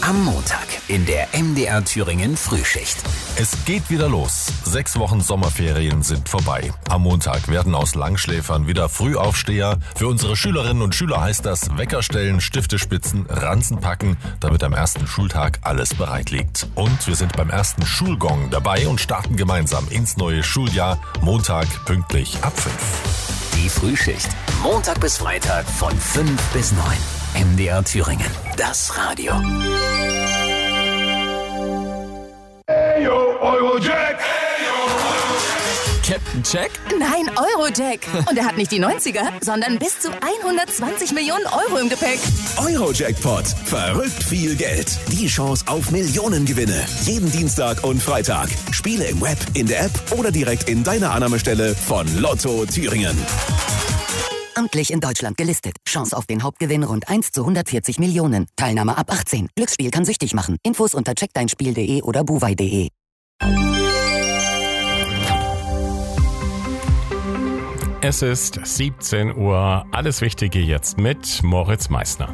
Am Montag in der MDR Thüringen Frühschicht. Es geht wieder los. 6 Wochen Sommerferien sind vorbei. Am Montag werden aus Langschläfern wieder Frühaufsteher. Für unsere Schülerinnen und Schüler heißt das Wecker stellen, Stifte spitzen, Ranzen packen, damit am ersten Schultag alles bereit liegt. Und wir sind beim ersten Schulgong dabei und starten gemeinsam ins neue Schuljahr. Montag pünktlich ab 5. Die Frühschicht. Montag bis Freitag von 5 bis 9. MDR Thüringen. Das Radio. Hey yo, Eurojack! Captain Jack? Nein, Eurojack. Und er hat nicht die 90er, sondern bis zu 120 Millionen Euro im Gepäck. Eurojackpot. Verrückt viel Geld. Die Chance auf Millionengewinne. Jeden Dienstag und Freitag. Spiele im Web, in der App oder direkt in deiner Annahmestelle von Lotto Thüringen. Amtlich in Deutschland gelistet. Chance auf den Hauptgewinn rund 1 zu 140 Millionen. Teilnahme ab 18. Glücksspiel kann süchtig machen. Infos unter checkdeinspiel.de oder buwei.de. Es ist 17 Uhr. Alles Wichtige jetzt mit Moritz Meissner.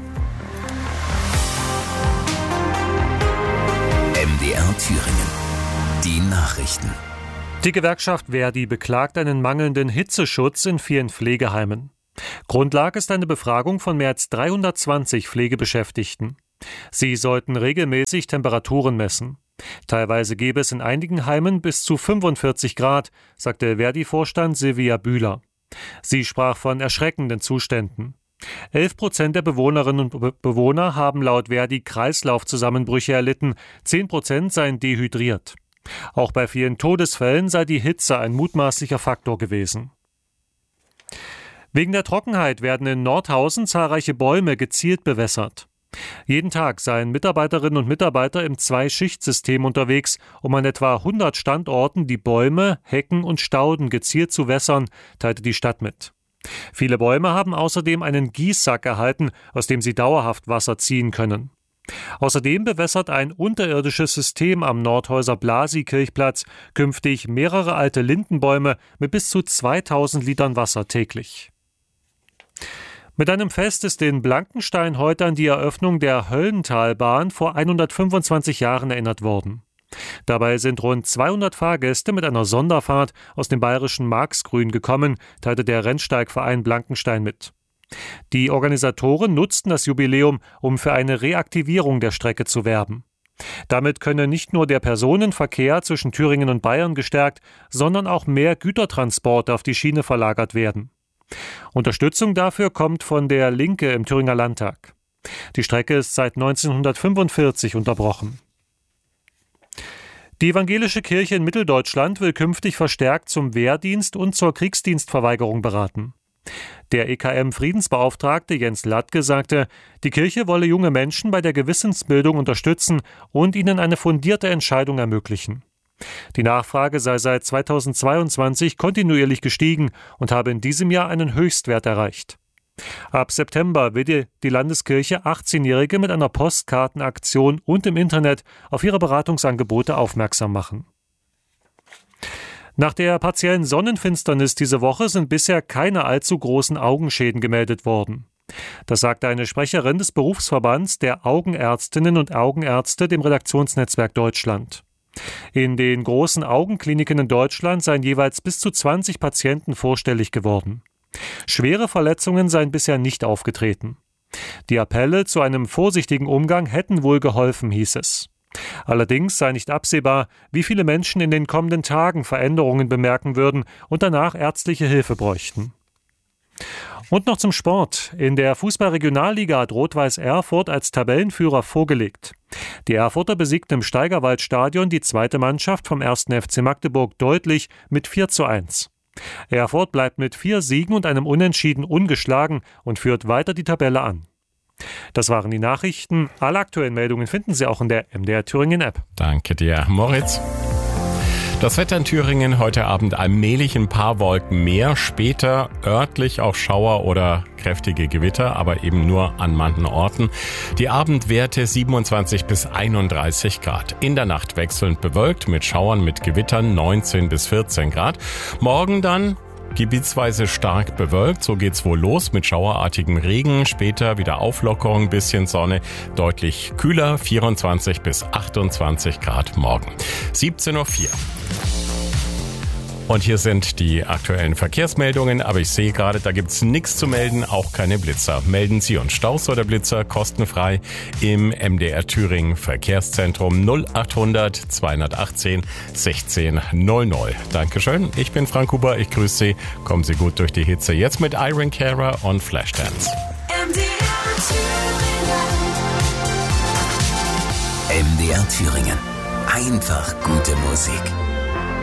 MDR Thüringen. Die Nachrichten. Die Gewerkschaft ver.di beklagt einen mangelnden Hitzeschutz in vielen Pflegeheimen. Grundlage ist eine Befragung von mehr als 320 Pflegebeschäftigten. Sie sollten regelmäßig Temperaturen messen. Teilweise gäbe es in einigen Heimen bis zu 45 Grad, sagte ver.di-Vorstand Silvia Bühler. Sie sprach von erschreckenden Zuständen. 11% der Bewohnerinnen und Bewohner haben laut ver.di Kreislaufzusammenbrüche erlitten, 10% seien dehydriert. Auch bei vielen Todesfällen sei die Hitze ein mutmaßlicher Faktor gewesen. Wegen der Trockenheit werden in Nordhausen zahlreiche Bäume gezielt bewässert. Jeden Tag seien Mitarbeiterinnen und Mitarbeiter im 2-Schicht-System unterwegs, um an etwa 100 Standorten die Bäume, Hecken und Stauden gezielt zu wässern, teilte die Stadt mit. Viele Bäume haben außerdem einen Gießsack erhalten, aus dem sie dauerhaft Wasser ziehen können. Außerdem bewässert ein unterirdisches System am Nordhäuser Blasi-Kirchplatz künftig mehrere alte Lindenbäume mit bis zu 2000 Litern Wasser täglich. Mit einem Fest ist in Blankenstein heute an die Eröffnung der Höllentalbahn vor 125 Jahren erinnert worden. Dabei sind rund 200 Fahrgäste mit einer Sonderfahrt aus dem bayerischen Marxgrün gekommen, teilte der Rennsteigverein Blankenstein mit. Die Organisatoren nutzten das Jubiläum, um für eine Reaktivierung der Strecke zu werben. Damit könne nicht nur der Personenverkehr zwischen Thüringen und Bayern gestärkt, sondern auch mehr Gütertransporte auf die Schiene verlagert werden. Unterstützung dafür kommt von der Linke im Thüringer Landtag. Die Strecke ist seit 1945 unterbrochen. Die evangelische Kirche in Mitteldeutschland will künftig verstärkt zum Wehrdienst und zur Kriegsdienstverweigerung beraten. Der EKM-Friedensbeauftragte Jens Latke sagte, die Kirche wolle junge Menschen bei der Gewissensbildung unterstützen und ihnen eine fundierte Entscheidung ermöglichen. Die Nachfrage sei seit 2022 kontinuierlich gestiegen und habe in diesem Jahr einen Höchstwert erreicht. Ab September will die Landeskirche 18-Jährige mit einer Postkartenaktion und im Internet auf ihre Beratungsangebote aufmerksam machen. Nach der partiellen Sonnenfinsternis diese Woche sind bisher keine allzu großen Augenschäden gemeldet worden. Das sagte eine Sprecherin des Berufsverbands der Augenärztinnen und Augenärzte dem Redaktionsnetzwerk Deutschland. In den großen Augenkliniken in Deutschland seien jeweils bis zu 20 Patienten vorstellig geworden. Schwere Verletzungen seien bisher nicht aufgetreten. Die Appelle zu einem vorsichtigen Umgang hätten wohl geholfen, hieß es. Allerdings sei nicht absehbar, wie viele Menschen in den kommenden Tagen Veränderungen bemerken würden und danach ärztliche Hilfe bräuchten. Und noch zum Sport. In der Fußball-Regionalliga hat Rot-Weiß Erfurt als Tabellenführer vorgelegt. Die Erfurter besiegten im Steigerwaldstadion die zweite Mannschaft vom 1. FC Magdeburg deutlich mit 4:1. Erfurt bleibt mit 4 Siegen und einem Unentschieden ungeschlagen und führt weiter die Tabelle an. Das waren die Nachrichten. Alle aktuellen Meldungen finden Sie auch in der MDR Thüringen App. Danke dir, Moritz. Das Wetter in Thüringen heute Abend allmählich ein paar Wolken mehr, später örtlich auch Schauer oder kräftige Gewitter, aber eben nur an manchen Orten. Die Abendwerte 27 bis 31 Grad. In der Nacht wechselnd bewölkt mit Schauern mit Gewittern 19 bis 14 Grad. Morgen dann gebietsweise stark bewölkt. So geht's wohl los mit schauerartigem Regen. Später wieder Auflockerung, bisschen Sonne, deutlich kühler, 24 bis 28 Grad morgen. 17:04 Uhr. Und hier sind die aktuellen Verkehrsmeldungen, aber ich sehe gerade, da gibt's nichts zu melden, auch keine Blitzer. Melden Sie uns Staus oder Blitzer kostenfrei im MDR Thüringen Verkehrszentrum 0800 218 1600. Dankeschön, ich bin Frank Huber, ich grüße Sie, kommen Sie gut durch die Hitze. Jetzt mit Iron Carer und Flashdance. MDR Thüringen. Einfach gute Musik.